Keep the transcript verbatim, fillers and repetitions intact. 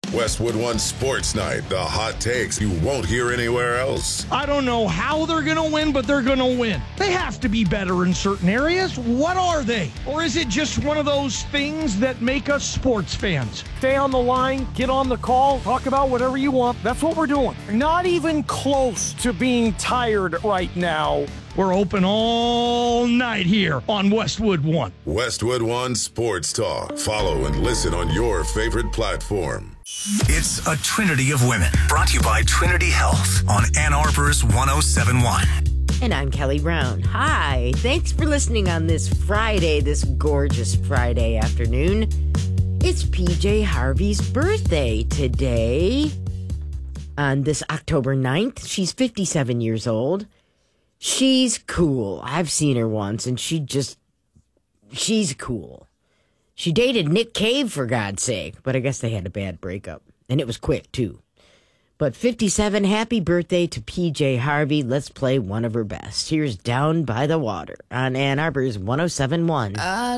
Westwood One Sports Night, the hot takes you won't hear anywhere else. I don't know how they're going to win, but they're going to win. They have to be better in certain areas. What are they? Or is it just one of those things that make us sports fans? Stay on the line, get on the call, talk about whatever you want. That's what we're doing. Not even close to being tired right now. We're open all night here on Westwood One. Westwood One Sports Talk. Follow and listen on your favorite platform. It's a Trinity of Women, brought to you by Trinity Health on Ann Arbor's one oh seven point one. And I'm Kelly Brown. Hi, thanks for listening on this Friday, this gorgeous Friday afternoon. It's P J Harvey's birthday today. On this October ninth, she's fifty-seven years old. She's cool. I've seen her once, and she just, she's cool. She dated Nick Cave, for God's sake, but I guess they had a bad breakup, and it was quick, too. But fifty-seven, happy birthday to P J Harvey. Let's play one of her best. Here's Down by the Water on Ann Arbor's one oh seven point one.